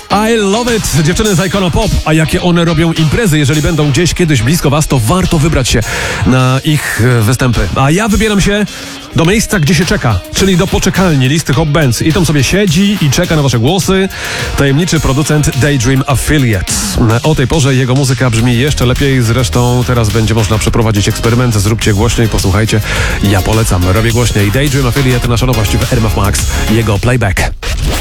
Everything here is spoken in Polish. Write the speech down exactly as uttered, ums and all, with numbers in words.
I love it! Dziewczyny z Icona Pop. A jakie one robią imprezy? Jeżeli będą gdzieś kiedyś blisko was, to warto wybrać się na ich występy. A ja wybieram się do miejsca, gdzie się czeka, czyli do poczekalni listy Hot Bands. I tam sobie siedzi i czeka na wasze głosy tajemniczy producent Daydream Affiliate. O tej porze jego muzyka brzmi jeszcze lepiej. Zresztą teraz będzie można przeprowadzić eksperyment. Zróbcie głośniej, posłuchajcie. Ja polecam. Robię głośniej. Daydream Affiliate, nasza nowość w R M F Max. Jego playback.